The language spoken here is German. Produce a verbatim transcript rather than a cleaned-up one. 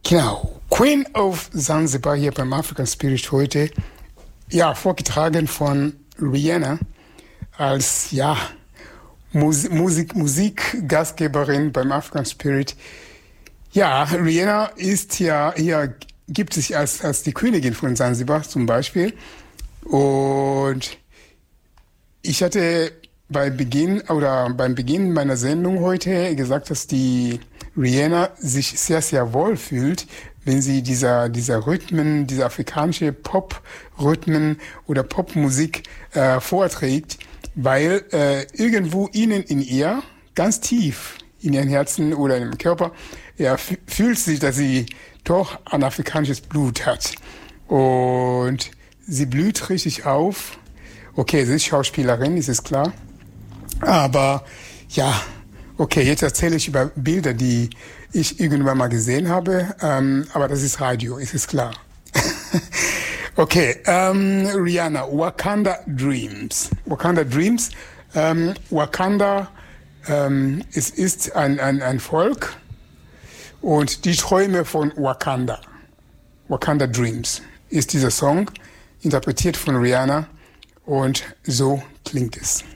Genau, Queen of Zanzibar hier beim African Spirit heute, ja, vorgetragen von Rihanna als, ja, Musik, Musik, Musikgastgeberin beim African Spirit. Ja, Rihanna ist ja, hier gibt sich als, als die Königin von Zanzibar zum Beispiel. Und ich hatte bei Beginn oder beim Beginn meiner Sendung heute gesagt, dass die Rihanna sich sehr, sehr wohl fühlt, wenn sie dieser, dieser Rhythmen, diese afrikanische Pop-Rhythmen oder Popmusik äh, vorträgt, weil äh, irgendwo innen in ihr, ganz tief in ihrem Herzen oder im Körper, ja, fühlt sich, dass sie doch ein afrikanisches Blut hat. Und sie blüht richtig auf. Okay, sie ist Schauspielerin, ist es klar. Aber ja, okay, jetzt erzähle ich über Bilder, die ich irgendwann mal gesehen habe. Ähm, aber das ist Radio, ist es klar. Okay, ähm, Rihanna, Wakanda Dreams. Wakanda Dreams. Ähm, Wakanda ähm, es ist ein, ein, ein Volk und die Träume von Wakanda. Wakanda Dreams ist dieser Song, interpretiert von Rihanna und so klingt es.